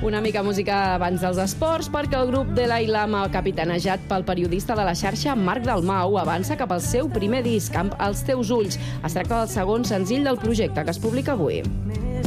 Una mica música abans dels esports, perquè el grup de l'Ailama, capitanejat pel periodista de la xarxa Marc Dalmau, avança cap al seu primer disc, Amb els teus ulls. Es tracta del segon senzill del projecte, que es publica avui.